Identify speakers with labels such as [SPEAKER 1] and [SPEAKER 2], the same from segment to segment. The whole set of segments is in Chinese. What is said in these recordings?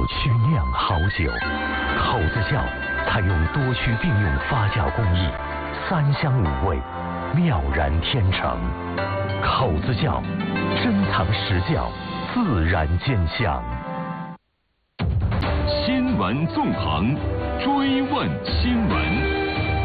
[SPEAKER 1] 区酿好酒，口子窖采用多区并用发酵工艺，3香5味，妙然天成。口子窖，珍藏实窖，自然见香。
[SPEAKER 2] 新闻纵横，追问新闻。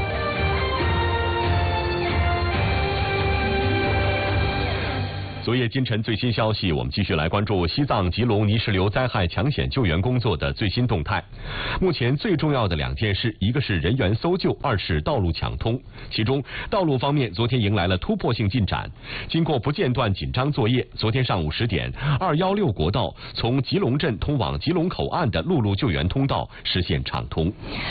[SPEAKER 2] 昨夜今晨最新消息，我们继续来关注西藏吉隆泥石流灾害抢险救援工作的最新动态。目前最重要的2件事，一个是人员搜救，2是道路抢通。其中道路方面，昨天迎来了突破性进展。经过不间断紧张作业，昨天上午10点，216国道从吉隆镇通往吉隆口岸的陆路救援通道实现畅通。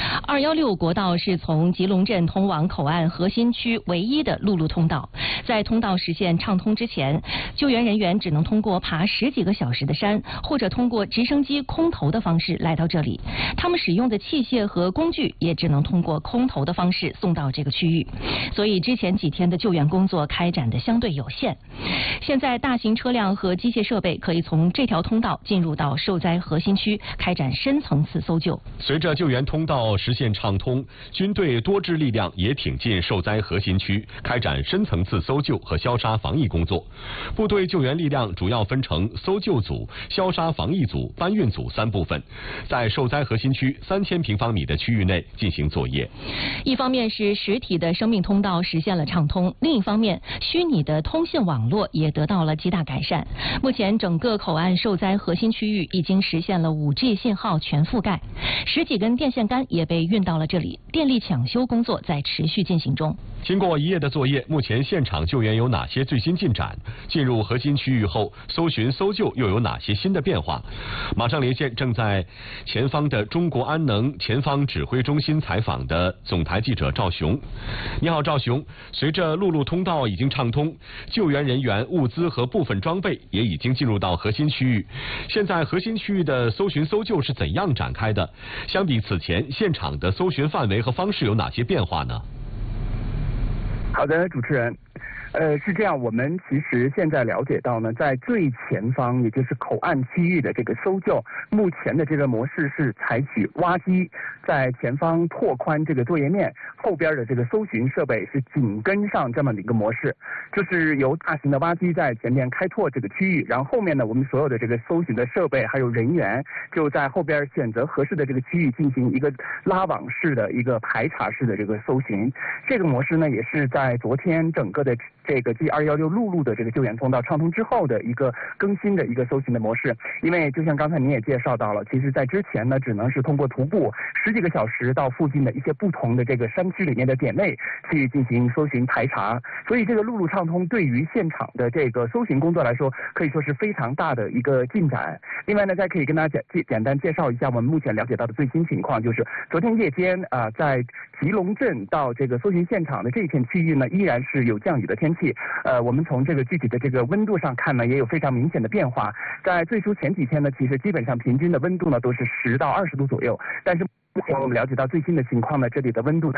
[SPEAKER 3] 216国道是从吉隆镇通往口岸核心区唯一的陆路通道。在通道实现畅通之前，救援人员只能通过爬10几个小时的山，或者通过直升机空投的方式来到这里。他们使用的器械和工具也只能通过空投的方式送到这个区域，所以之前几天的救援工作开展的相对有限。现在大型车辆和机械设备可以从这条通道进入到受灾核心区，开展深层次搜救。
[SPEAKER 2] 随着救援通道实现畅通，军队多支力量也挺进受灾核心区，开展深层次搜救和消杀防疫工作。部队救援力量主要分成搜救组、消杀防疫组、搬运组3部分，在受灾核心区3000平方米的区域内进行作业。
[SPEAKER 3] 一方面是实体的生命通道实现了畅通，另一方面虚拟的通信网络也得到了极大改善。目前整个口岸受灾核心区域已经实现了5G 信号全覆盖，10几根电线杆也被运到了这里，电力抢修工作在持续进行中。
[SPEAKER 2] 经过1夜的作业，目前现场救援有哪些最新进展？进入核心区域后，搜寻搜救又有哪些新的变化？马上连线正在前方的中国安能前方指挥中心采访的总台记者赵雄。你好，赵雄。随着陆路通道已经畅通，救援人员、物资和部分装备也已经进入到核心区域。现在核心区域的搜寻搜救是怎样展开的？相比此前，现场的搜寻范围和方式有哪些变化呢？
[SPEAKER 4] 好的，主持人。是这样，我们其实现在了解到呢，在最前方，也就是口岸区域的这个搜救，目前的这个模式是采取挖机在前方拓宽这个作业面，后边的这个搜寻设备是紧跟上这么的一个模式，就是由大型的挖机在前面开拓这个区域，然后后面呢，我们所有的这个搜寻的设备还有人员就在后边选择合适的这个区域进行一个拉网式的一个排查式的这个搜寻。这个模式呢，也是在昨天整个的这个 G216 陆路的这个救援通道畅通之后的一个更新的一个搜寻的模式。因为就像刚才您也介绍到了，其实在之前呢，只能是通过徒步10几个小时到附近的一些不同的这个山区里面的点内去进行搜寻排查，所以这个陆路畅通对于现场的这个搜寻工作来说，可以说是非常大的一个进展。另外呢，再可以跟大家简单介绍一下我们目前了解到的最新情况，就是昨天夜间在吉隆镇到这个搜寻现场的这一片区域呢，依然是有降雨的天气。我们从这个具体的这个温度上看呢，也有非常明显的变化。在最初前几天呢，其实基本上平均的温度呢都是10到20度左右，但是目前我们了解到最新的情况呢，这里的温度呢，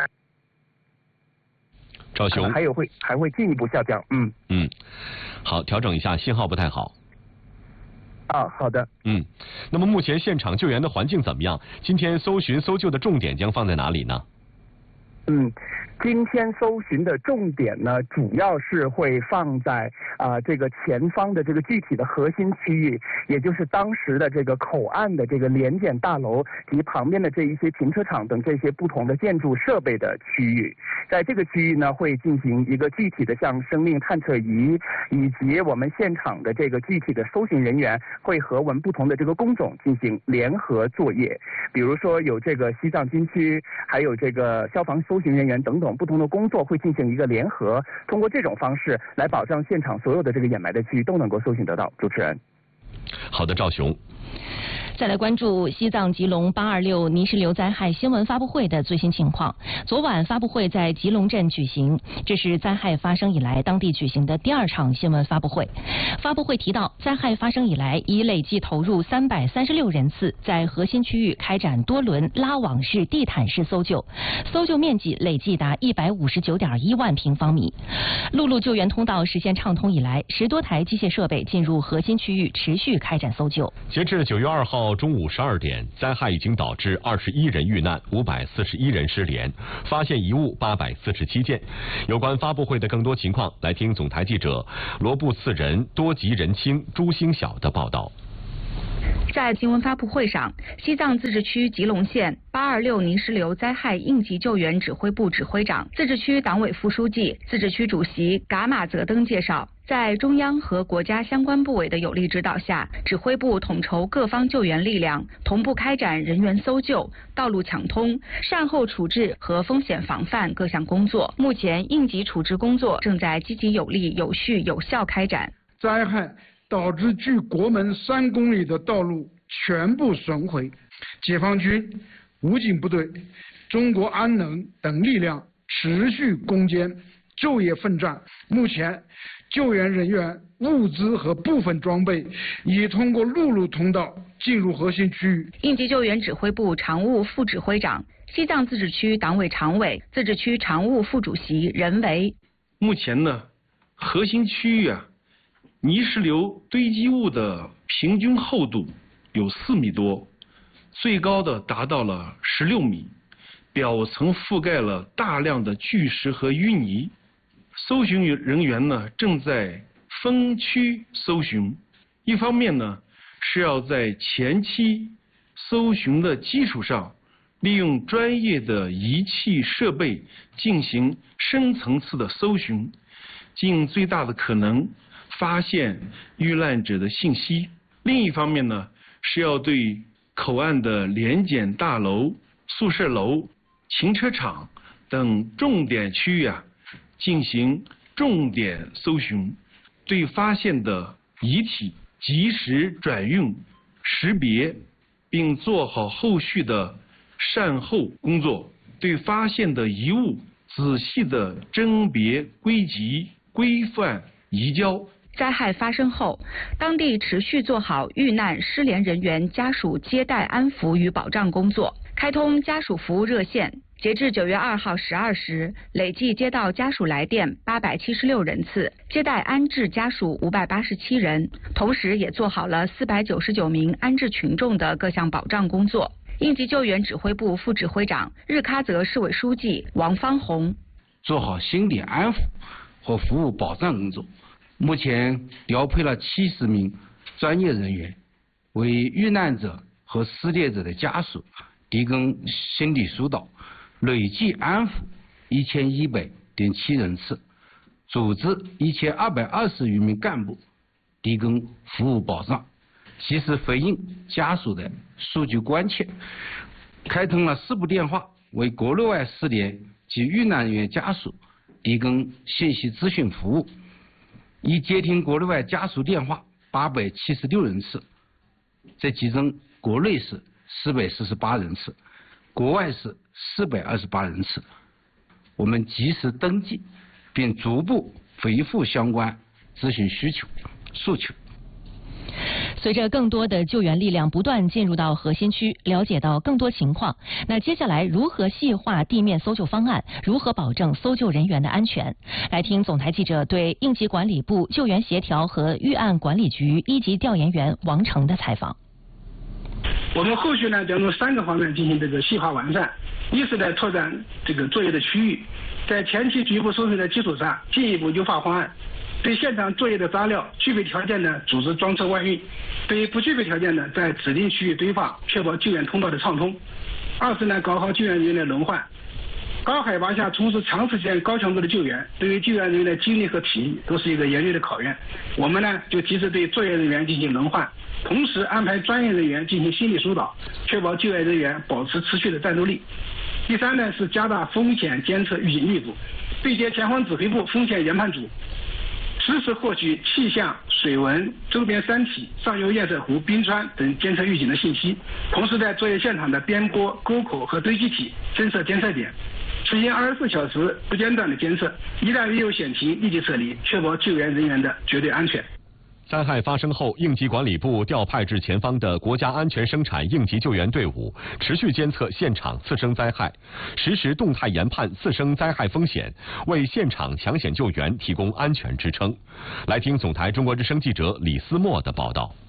[SPEAKER 2] 赵雄
[SPEAKER 4] 还会进一步下降。
[SPEAKER 2] 好，调整一下，信号不太好。
[SPEAKER 4] 好的。
[SPEAKER 2] 那么目前现场救援的环境怎么样？今天搜寻搜救的重点将放在哪里呢？
[SPEAKER 4] 今天搜寻的重点呢，主要是会放在这个前方的这个具体的核心区域，也就是当时的这个口岸的这个联检大楼及旁边的这一些停车场等这些不同的建筑设备的区域。在这个区域呢，会进行一个具体的像生命探测仪，以及我们现场的这个具体的搜寻人员会和我们不同的这个工种进行联合作业，比如说有这个西藏军区，还有这个消防搜寻人员等等不同的工作会进行一个联合，通过这种方式来保障现场所有的这个掩埋的区域都能够搜寻得到。主持人。
[SPEAKER 2] 好的，赵雄。
[SPEAKER 3] 再来关注西藏吉隆826泥石流灾害新闻发布会的最新情况。昨晚发布会在吉隆镇举行，这是灾害发生以来当地举行的第2场新闻发布会。发布会提到，灾害发生以来，已累计投入336人次，在核心区域开展多轮拉网式、地毯式搜救，搜救面积累计达159.1万平方米。陆路救援通道实现畅通以来，10多台机械设备进入核心区域，持续开展搜救。
[SPEAKER 2] 截至9月2号到中午12点，灾害已经导致21人遇难，541人失联，发现遗物847件。有关发布会的更多情况，来听总台记者罗布次仁、多吉仁清、朱星晓的报道。
[SPEAKER 5] 在新闻发布会上，西藏自治区吉隆县826泥石流灾害应急救援指挥部指挥长、自治区党委副书记、自治区主席噶玛泽登介绍，在中央和国家相关部委的有力指导下，指挥部统筹各方救援力量，同步开展人员搜救、道路抢通、善后处置和风险防范各项工作。目前，应急处置工作正在积极有力、有序、有效开展。
[SPEAKER 6] 灾害导致距国门3公里的道路全部损毁，解放军、武警部队、中国安能等力量持续攻坚，昼夜奋战。目前，救援人员、物资和部分装备已通过陆路通道进入核心区域。
[SPEAKER 5] 应急救援指挥部常务副指挥长、西藏自治区党委常委、自治区常务副主席任维。
[SPEAKER 7] 目前呢，核心区域泥石流堆积物的平均厚度有4米多，最高的达到了16米，表层覆盖了大量的巨石和淤泥。搜寻人员呢正在分区搜寻，一方面呢是要在前期搜寻的基础上，利用专业的仪器设备进行深层次的搜寻，尽最大的可能发现遇难者的信息。另一方面呢，是要对口岸的联检大楼、宿舍楼、停车场等重点区域进行重点搜寻，对发现的遗体及时转运、识别，并做好后续的善后工作，对发现的遗物仔细的甄别、归集、规范移交。
[SPEAKER 5] 灾害发生后，当地持续做好遇难失联人员家属接待安抚与保障工作，开通家属服务热线。截至9月2号12时，累计接到家属来电876人次，接待安置家属587人，同时也做好了499名安置群众的各项保障工作。应急救援指挥部副指挥长、日喀则市委书记王方红：
[SPEAKER 8] 做好心理安抚和服务保障工作。目前调配了70名专业人员，为遇难者和失联者的家属提供心理疏导，累计安抚1100.7人次，组织1220余名干部提供服务保障，及时回应家属的诉求关切，开通了4部电话，为国内外失联及遇难人员家属提供信息咨询服务，已接听国内外家属电话876人次，这其中国内是448人次，国外是428人次。我们及时登记，并逐步回复相关咨询需求诉求。
[SPEAKER 3] 随着更多的救援力量不断进入到核心区，了解到更多情况，那接下来如何细化地面搜救方案，如何保证搜救人员的安全？来听总台记者对应急管理部救援协调和预案管理局1级调研员王成的采访。
[SPEAKER 9] 我们后续呢将从3个方面进行这个细化完善。一是呢拓展这个作业的区域，在前期局部搜寻的基础上进一步优化方案，对现场作业的渣料具备条件呢组织装车外运，对于不具备条件呢在指定区域堆放，确保救援通道的畅通。二是呢搞好救援人员的轮换，高海拔下从事长时间高强度的救援，对于救援人员的精力和体力都是一个严厉的考验。我们呢就及时对作业人员进行轮换，同时安排专业人员进行心理疏导，确保救援人员保持持续的战斗力。第三呢是加大风险监测预警力度，对接前方指挥部风险研判组，实时获取气象、水文、周边山体、上游堰塞湖、冰川等监测预警的信息，同时在作业现场的边坡、沟口和堆积体增设监测点，实行24小时不间断的监测，一旦遇有险情立即撤离，确保救援人员的绝对安全。
[SPEAKER 2] 灾害发生后，应急管理部调派至前方的国家安全生产应急救援队伍，持续监测现场次生灾害，实时动态研判次生灾害风险，为现场抢险救援提供安全支撑。来听总台中国之声记者李思墨的报道。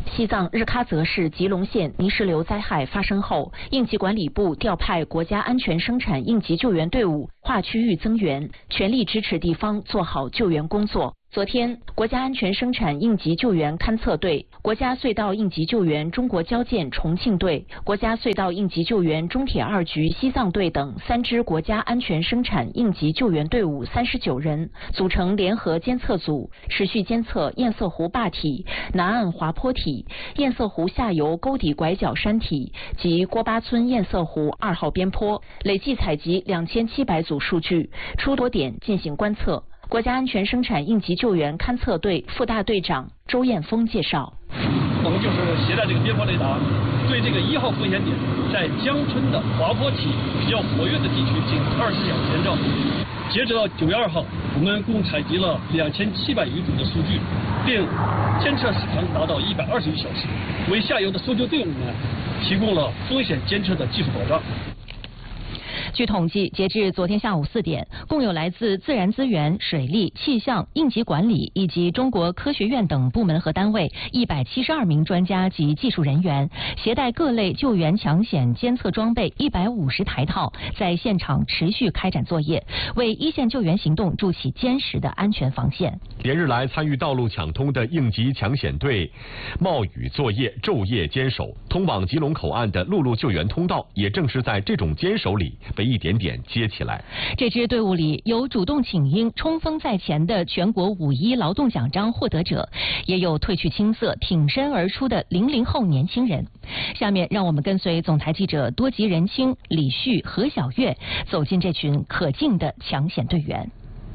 [SPEAKER 10] 西藏日喀则市吉隆县泥石流灾害发生后，应急管理部调派国家安全生产应急救援队伍划区域增援，全力支持地方做好救援工作。昨天，国家安全生产应急救援勘测队、国家隧道应急救援中国交建重庆队、国家隧道应急救援中铁2局西藏队等3支国家安全生产应急救援队伍39人，组成联合监测组，持续监测堰塞湖坝体、南岸滑坡体、堰塞湖下游沟底拐角山体及郭巴村堰塞湖2号边坡，累计采集2700组数据，出多点进行观测。国家安全生产应急救援勘测队副大队长周艳峰介绍，
[SPEAKER 11] 我们就是携带这个边坡雷达，对这个1号风险点在江村的滑坡体比较活跃的地区进行24小时监照。截止到9月2号，我们共采集了2700余组的数据，并监测时长达到121小时，为下游的搜救队伍呢提供了风险监测的技术保障。
[SPEAKER 3] 据统计，截至昨天下午4点，共有来自自然资源、水利、气象、应急管理以及中国科学院等部门和单位172名专家及技术人员，携带各类救援抢险监测装备150台套，在现场持续开展作业，为一线救援行动筑起坚实的安全防线。
[SPEAKER 2] 连日来，参与道路抢通的应急抢险队冒雨作业，昼夜坚守，通往吉隆口岸的陆路救援通道也正是在这种坚守里被一点点接起来。
[SPEAKER 3] 这支队伍里有主动请缨、冲锋在前的全国5·1劳动奖章获得者，也有褪去青涩、挺身而出的00后年轻人。下面让我们跟随总台记者多吉仁清、李旭、何小月走进这群可敬的抢险队员。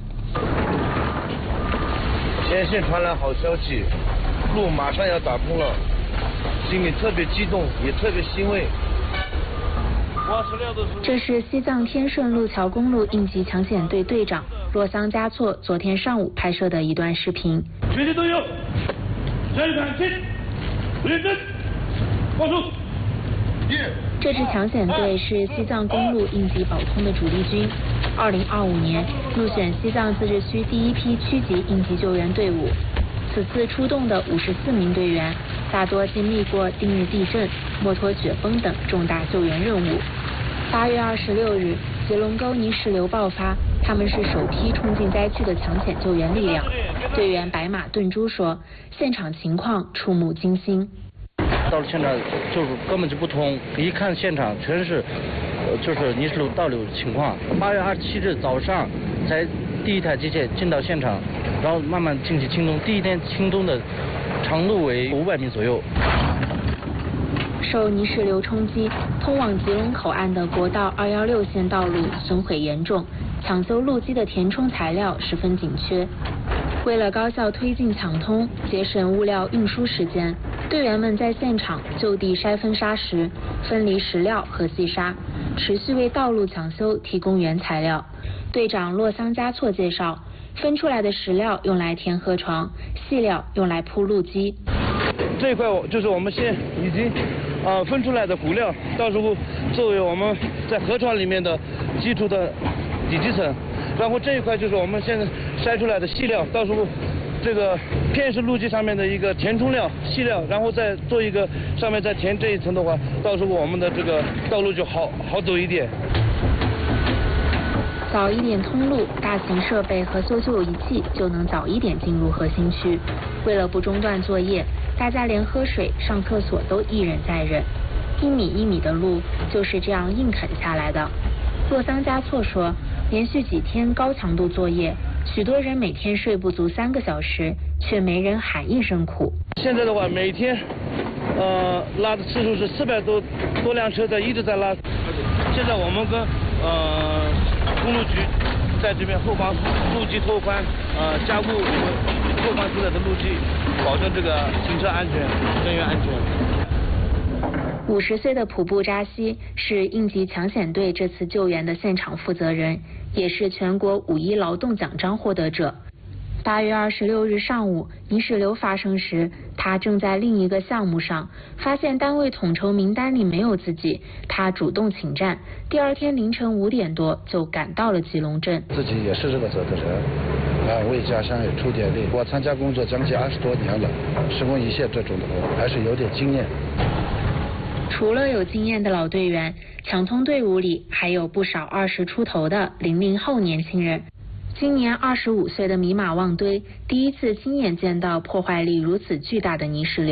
[SPEAKER 12] 前线传来好消息，路马上要打通了，心里特别激动，也特别欣慰。
[SPEAKER 13] 这是西藏天顺路桥公路应急抢险队队长洛桑嘉措昨天上午拍摄的一段视频。
[SPEAKER 14] 全体都有，全力感进，认真，放松。
[SPEAKER 13] 这支抢险队是西藏公路应急保通的主力军。2025年入选西藏自治区第一批区级应急救援队伍。此次出动的54名队员，大多经历过定日地震、墨脱雪崩等重大救援任务。8月26日，吉隆沟泥石流爆发，他们是首批冲进灾区的抢险救援力量。队员白马顿珠说，现场情况触目惊心。
[SPEAKER 15] 到了现场就是根本就不通，一看现场全是就是泥石流倒流情况。8月27日早上才第一台机械进到现场，然后慢慢进行清东。第一天清东的长度为500米左右。
[SPEAKER 13] 受泥石流冲击，通往吉隆口岸的国道216线道路损毁严重，抢修路基的填充材料十分紧缺。为了高效推进抢通，节省物料运输时间，队员们在现场就地筛分砂石，分离石料和细沙，持续为道路抢修提供原材料。队长洛桑嘉措介绍，分出来的石料用来填河床，细料用来铺路基。
[SPEAKER 12] 这一块就是我们现已经分出来的骨料，到时候作为我们在河床里面的基础的底基层。然后这一块就是我们现在筛出来的细料，到时候这个片式路基上面的一个填充料、细料，然后再做一个上面再填这一层的话，到时候我们的这个道路就好走一点。
[SPEAKER 13] 早一点通路，大型设备和搜救仪器就能早一点进入核心区。为了不中断作业，大家连喝水、上厕所都一忍再忍。1米1米的路就是这样硬啃下来的。洛桑嘉措说，连续几天高强度作业，许多人每天睡不足3个小时，却没人喊一声苦。
[SPEAKER 12] 现在的话，每天拉的次数是400多辆车一直在拉。现在我们跟公路局在这边后方路基拓宽，加固拓宽出来的路基，保证这个行车安全、人员安全。
[SPEAKER 13] 50岁的普布扎西是应急抢险队这次救援的现场负责人，也是全国5·1劳动奖章获得者。8月26日上午，泥石流发生时，他正在另一个项目上，发现单位统筹名单里没有自己，他主动请战。第二天凌晨5点多就赶到了吉隆镇。
[SPEAKER 12] 自己也是这个责任。
[SPEAKER 16] 为家乡也出点力。我参加工作将近20多年了，施工一线这种的活还是有点经验。
[SPEAKER 13] 除了有经验的老队员，抢通队伍里还有不少20出头的00后年轻人。今年25岁的米马旺堆第一次亲眼见到破坏力如此巨大的泥石流。